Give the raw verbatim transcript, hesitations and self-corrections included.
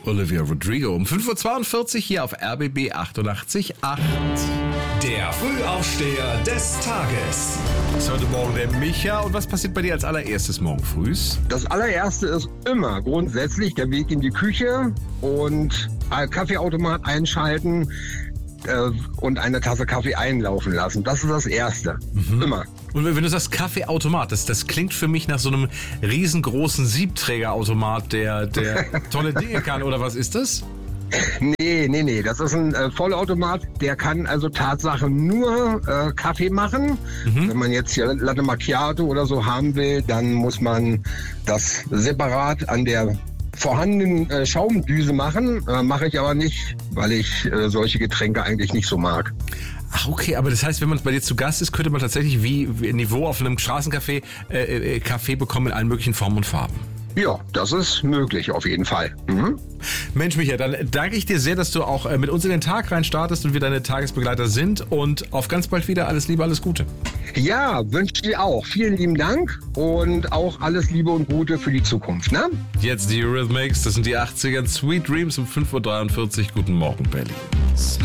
Olivia Rodrigo um fünf Uhr zweiundvierzig hier auf R B B achtundachtzig Komma acht. Der Frühaufsteher des Tages. Das ist heute Morgen der Micha. Und was passiert bei dir als allererstes morgen frühs? Das allererste ist immer grundsätzlich der Weg in die Küche und einen Kaffeeautomat einschalten äh, und eine Tasse Kaffee einlaufen lassen. Das ist das Erste. Mhm. Immer. Und wenn du sagst Kaffeeautomat, das, das klingt für mich nach so einem riesengroßen Siebträgerautomat, der, der tolle Dinge kann. Oder was ist das? Nee, nee, nee. Das ist ein äh, Vollautomat. Der kann also Tatsache nur äh, Kaffee machen. Mhm. Wenn man jetzt hier Latte Macchiato oder so haben will, dann muss man das separat an der vorhandenen äh, Schaumdüse machen. Äh, Mache ich aber nicht, weil ich äh, solche Getränke eigentlich nicht so mag. Ach, okay, aber das heißt, wenn man bei dir zu Gast ist, könnte man tatsächlich wie, wie Niveau auf einem Straßencafé äh, äh, Kaffee bekommen in allen möglichen Formen und Farben. Ja, das ist möglich auf jeden Fall. Mhm. Mensch, Micha, dann danke ich dir sehr, dass du auch mit uns in den Tag rein startest und wir deine Tagesbegleiter sind. Und auf ganz bald wieder. Alles Liebe, alles Gute. Ja, wünsche ich dir auch. Vielen lieben Dank und auch alles Liebe und Gute für die Zukunft. Ne? Jetzt die Eurythmics, das sind die achtziger. Sweet Dreams um fünf Uhr dreiundvierzig. Guten Morgen, Berlin.